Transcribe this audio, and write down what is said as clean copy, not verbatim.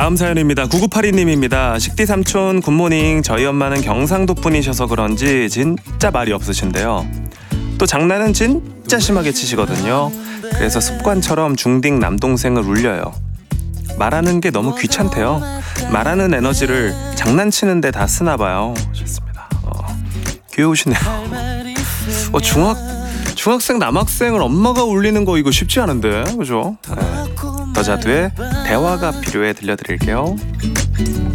다음 사연입니다. 9982님입니다. 식디 삼촌 굿모닝. 저희 엄마는 경상도 분이셔서 그런지 진짜 말이 없으신데요. 또 장난은 진짜 심하게 치시거든요. 그래서 습관처럼 중딩 남동생을 울려요. 말하는 게 너무 귀찮대요. 말하는 에너지를 장난치는 데 다 쓰나봐요. 좋습니다. 귀여우시네요. 중학생 남학생을 엄마가 울리는 거 이거 쉽지 않은데, 그죠? 네. 더자두의 대화가 필요해 들려드릴게요.